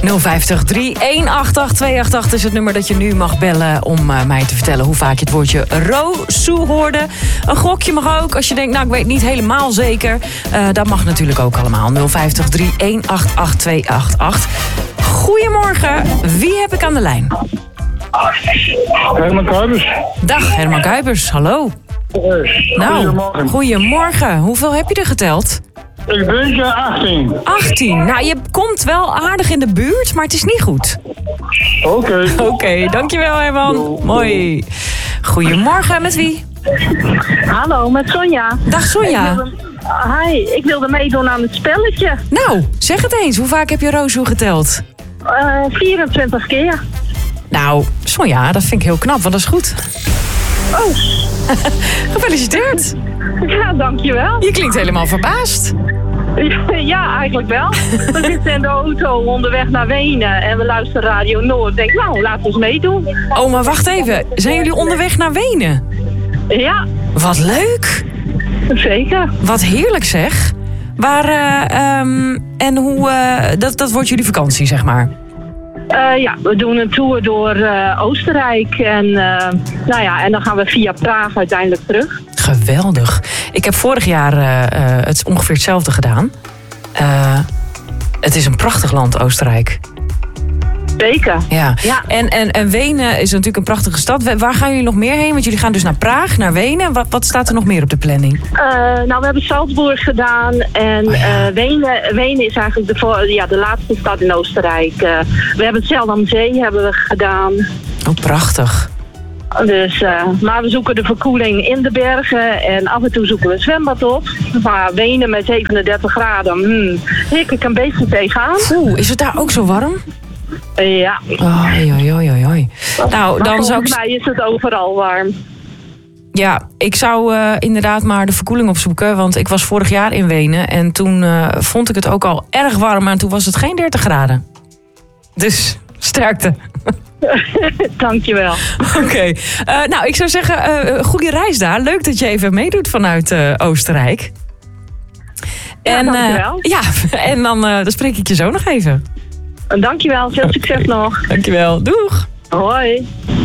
050 318 288 is het nummer dat je nu mag bellen om mij te vertellen hoe vaak je het woordje Rozoe hoorde. Een gokje mag ook. Als je denkt, nou ik weet niet helemaal zeker. Dat mag natuurlijk ook allemaal. 050 318 288. Goedemorgen. Wie heb ik aan de lijn? Herman Kuipers. Dag Herman Kuipers, hallo. Nou, goedemorgen. Hoeveel heb je er geteld? Ik denk 18. 18. Nou, je komt wel aardig in de buurt, maar het is niet goed. Oké. Dankjewel Herman. Mooi. Goedemorgen, met wie? Hallo, met Sonja. Dag Sonja. Hi, ik wilde meedoen aan het spelletje. Nou, zeg het eens. Hoe vaak heb je Rozoe geteld? 24 keer. Nou, Sonja, dat vind ik heel knap, want dat is goed. Oh. Gefeliciteerd. Ja, dankjewel. Je klinkt helemaal verbaasd. Ja, eigenlijk wel. We zitten in de auto onderweg naar Wenen en we luisteren Radio Noord. Ik denk, nou, laten we eens meedoen. Oh, maar wacht even. Zijn jullie onderweg naar Wenen? Ja. Wat leuk. Zeker. Wat heerlijk zeg. Waar, en hoe, dat wordt jullie vakantie, zeg maar? Ja, we doen een tour door Oostenrijk en, en dan gaan we via Praag uiteindelijk terug. Geweldig. Ik heb vorig jaar het ongeveer hetzelfde gedaan. Het is een prachtig land, Oostenrijk. Zeker. Ja. En Wenen is natuurlijk een prachtige stad. Waar gaan jullie nog meer heen? Want jullie gaan dus naar Praag, naar Wenen. Wat staat er nog meer op de planning? We hebben Salzburg gedaan. En Wenen is eigenlijk de laatste stad in Oostenrijk. We hebben het Zeldam Zee gedaan. Oh, prachtig. Dus, maar we zoeken de verkoeling in de bergen. En af en toe zoeken we een zwembad op. Maar Wenen met 37 graden. Hik ik een beetje tegenaan. Oeh, is het daar ook zo warm? Ja. Oei. Nou, dan zou volgens mij is het overal warm. Ja, ik zou inderdaad maar de verkoeling opzoeken. Want ik was vorig jaar in Wenen. En toen vond ik het ook al erg warm. En toen was het geen 30 graden. Dus sterkte. Dankjewel. Oké. Nou, ik zou zeggen, goede reis daar. Leuk dat je even meedoet vanuit Oostenrijk. Ja, dankjewel. En dan spreek ik je zo nog even. Dankjewel, veel succes nog. Dankjewel, doeg. Hoi.